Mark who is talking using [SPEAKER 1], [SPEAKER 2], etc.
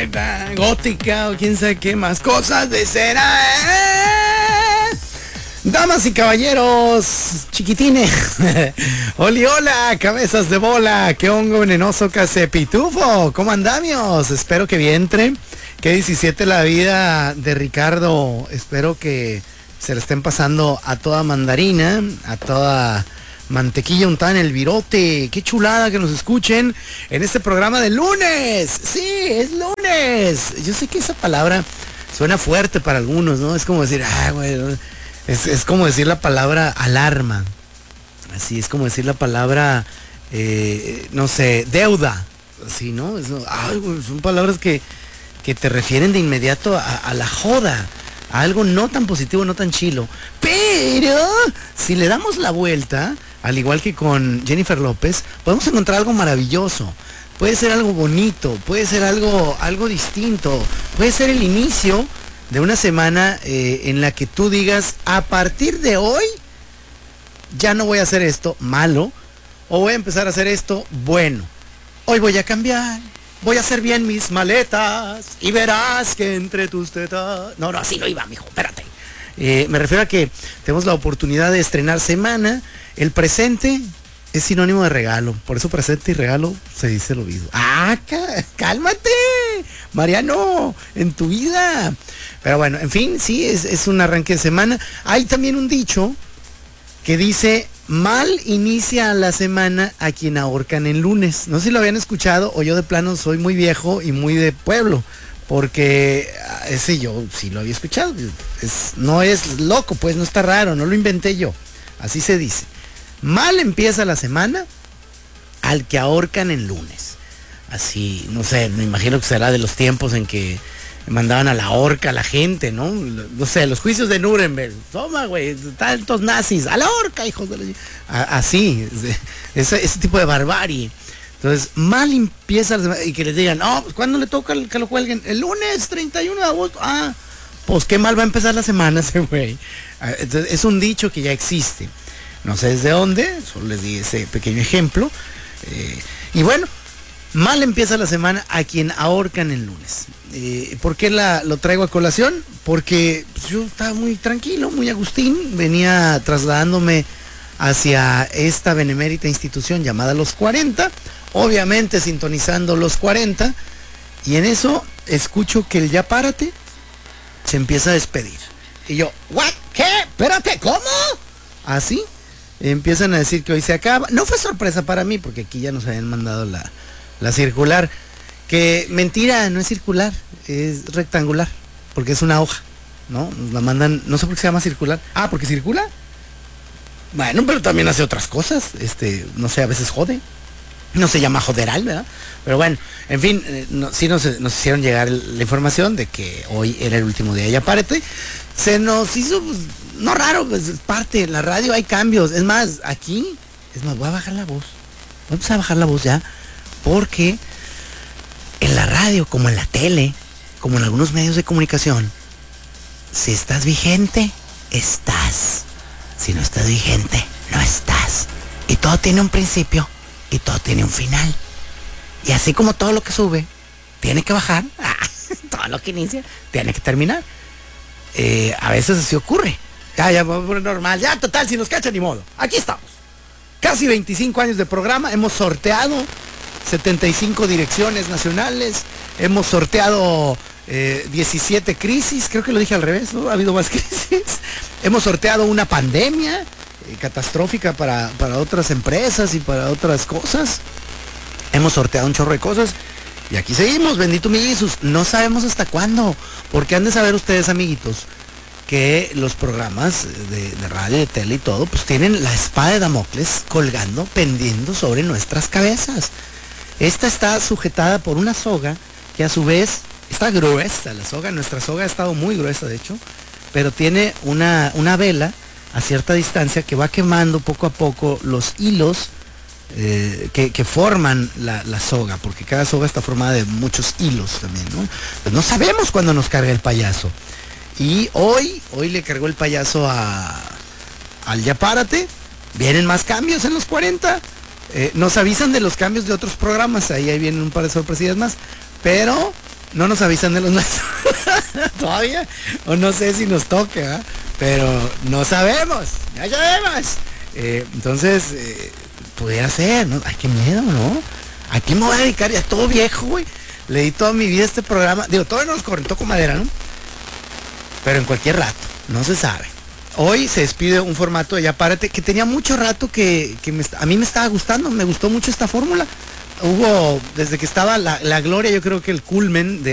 [SPEAKER 1] gótica o quién sabe qué más cosas de cera. Damas y caballeros, chiquitines, oli, hola, cabezas de bola, qué hongo venenoso cacepitufo, ¿cómo andamios? Espero que vientre, que 17 la vida de Ricardo, espero que se le estén pasando a toda mandarina, a toda mantequilla untada en el virote. Qué chulada que nos escuchen en este programa de lunes. Sí, es lunes. Yo sé que esa palabra suena fuerte para algunos, ¿no? Es como decir, güey, es como decir la palabra alarma. Así es como decir la palabra, no sé, deuda. Así, ¿no? Güey, son palabras que te refieren de inmediato a la joda, a algo no tan positivo, no tan chilo. Pero si le damos la vuelta, al igual que con Jennifer López, podemos encontrar algo maravilloso. Puede ser algo bonito, puede ser algo distinto, puede ser el inicio de una semana en la que tú digas, a partir de hoy ya no voy a hacer esto malo, o voy a empezar a hacer esto bueno. Hoy voy a cambiar, voy a hacer bien mis maletas y verás que entre tus tetas... No, así no iba, mijo, espérate. Me refiero a que tenemos la oportunidad de estrenar semana. El presente es sinónimo de regalo, por eso presente y regalo se dice lo mismo. Cálmate, Mariano, en tu vida. Pero bueno, en fin, sí, es un arranque de semana. Hay también un dicho que dice, mal inicia la semana a quien ahorcan el lunes. No sé si lo habían escuchado o yo de plano soy muy viejo y muy de pueblo, porque ese yo sí lo había escuchado. No es loco, pues no está raro, no lo inventé yo. Así se dice. Mal empieza la semana al que ahorcan el lunes. Así, no sé, me imagino que será de los tiempos en que mandaban a la horca a la gente, ¿no? No sé, los juicios de Nuremberg. Toma, güey, tantos nazis, a la horca, hijos de la... Así, ese tipo de barbarie. Entonces, mal empieza la semana y que les digan, pues ¿cuándo le toca que lo cuelguen? El lunes 31 de agosto. Pues qué mal va a empezar la semana ese güey. Entonces, es un dicho que ya existe. No sé desde dónde, solo les di ese pequeño ejemplo. Y bueno, mal empieza la semana a quien ahorcan el lunes. ¿Por qué lo traigo a colación? Porque yo estaba muy tranquilo, muy agustín, venía trasladándome hacia esta benemérita institución llamada Los 40, obviamente sintonizando Los 40, y en eso escucho que el ya párate se empieza a despedir. Y yo, ¿what? ¿Qué? Espérate, ¿cómo? ¿Así? Empiezan a decir que hoy se acaba. No fue sorpresa para mí, porque aquí ya nos habían mandado la circular. Que mentira, no es circular, es rectangular, porque es una hoja, ¿no? Nos la mandan, no sé por qué se llama circular. ¿Porque circula? Bueno, pero también hace otras cosas, no sé, a veces jode. No se llama joderal, ¿verdad? Pero bueno, en fin, sí nos hicieron llegar la información de que hoy era el último día. Ya párate. Se nos hizo, pues, no raro, pues parte, en la radio hay cambios. Es más, voy a bajar la voz. Voy a empezar a bajar la voz ya, porque en la radio, como en la tele, como en algunos medios de comunicación, si estás vigente, estás. Si no estás vigente, no estás. Y todo tiene un principio y todo tiene un final. Y así como todo lo que sube tiene que bajar, todo lo que inicia tiene que terminar. A veces así ocurre. Ya vamos a poner normal. Ya, total, si nos cachan, ni modo. Aquí estamos. Casi 25 años de programa. Hemos sorteado 75 direcciones nacionales. Hemos sorteado 17 crisis. Creo que lo dije al revés, ¿no? Ha habido más crisis. Hemos sorteado una pandemia catastrófica para otras empresas y para otras cosas. Hemos sorteado un chorro de cosas. Y aquí seguimos, bendito mi Jesús. No sabemos hasta cuándo. Porque han de saber ustedes, amiguitos, que los programas de radio, de tele y todo, pues tienen la espada de Damocles colgando, pendiendo sobre nuestras cabezas. Esta está sujetada por una soga que a su vez está gruesa. La soga, nuestra soga ha estado muy gruesa, de hecho, pero tiene una vela a cierta distancia que va quemando poco a poco los hilos que forman la soga, porque cada soga está formada de muchos hilos también, ¿no? Pues no sabemos cuándo nos carga el payaso. Y hoy le cargó el payaso al Ya Párate. Vienen más cambios en los 40. Nos avisan de los cambios de otros programas. Ahí vienen un par de sorpresillas más. Pero no nos avisan de los nuestros todavía, o no sé si nos toque, ¿eh? Pero no sabemos, ya sabemos. Entonces, pudiera ser, ¿no? Ay, qué miedo, ¿no? ¿A qué me voy a dedicar? Ya todo viejo, güey. Le di toda mi vida a este programa. Digo, todavía nos corrió con madera, ¿no? Pero en cualquier rato, no se sabe. Hoy se despide un formato de Ya Párate, que tenía mucho rato que a mí me estaba gustando, me gustó mucho esta fórmula. Hubo, desde que estaba la Gloria, yo creo que el culmen de